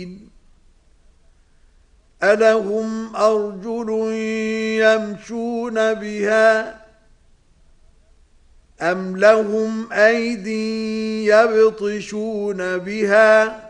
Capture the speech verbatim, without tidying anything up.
الْمُبِينَ أَلَهُمْ أَرْجُلٌ يَمْشُونَ بِهَا أَمْ لَهُمْ أَيْدٍ يَبْطِشُونَ بِهَا